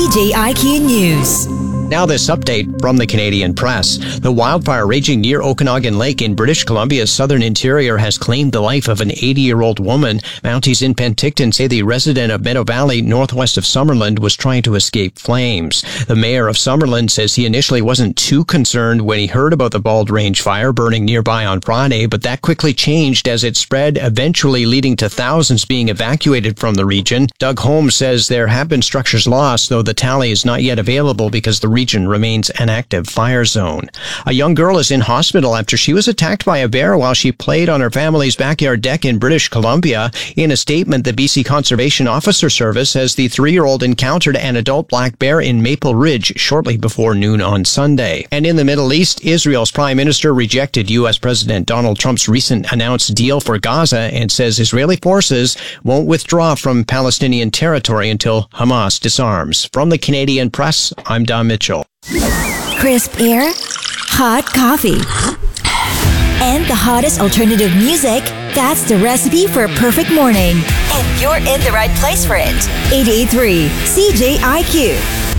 CJIQ News. Now this update from the Canadian Press. The wildfire raging near Okanagan Lake in British Columbia's southern interior has claimed the life of an 80-year-old woman. Mounties in Penticton say the resident of Meadow Valley, northwest of Summerland, was trying to escape flames. The mayor of Summerland says he initially wasn't too concerned when he heard about the Bald Range fire burning nearby on Friday, but that quickly changed as it spread, eventually leading to thousands being evacuated from the region. Doug Holmes says there have been structures lost, though the tally is not yet available because the region remains an active fire zone. A young girl is in hospital after she was attacked by a bear while she played on her family's backyard deck in British Columbia. In a statement, the BC Conservation Officer Service says the 3-year-old encountered an adult black bear in Maple Ridge shortly before noon on Sunday. And in the Middle East, Israel's Prime Minister rejected U.S. President Donald Trump's recent announced deal for Gaza and says Israeli forces won't withdraw from Palestinian territory until Hamas disarms. From the Canadian Press, I'm Don Mitchell. Crisp air, hot coffee, and the hottest alternative music. That's the recipe for a perfect morning. And you're in the right place for it. 88.3 CJIQ.